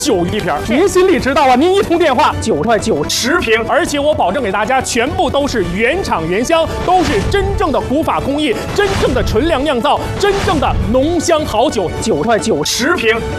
酒一瓶，您心里知道啊。您一通电话 9块9 10瓶，而且我保证给大家全部都是原厂原香，都是真正的古法工艺，真正的纯粮酿造，真正的浓香好酒。 9块9 10瓶